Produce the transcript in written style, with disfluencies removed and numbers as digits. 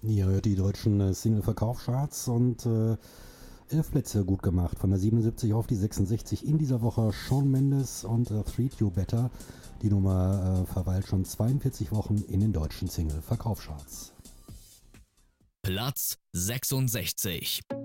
Ihr hört die deutschen Single-Verkaufscharts und 11 Plätze gut gemacht. Von der 77 auf die 66 in dieser Woche Shawn Mendes und Treat You Better. Die Nummer verweilt schon 42 Wochen in den deutschen Single-Verkaufscharts. Platz 66.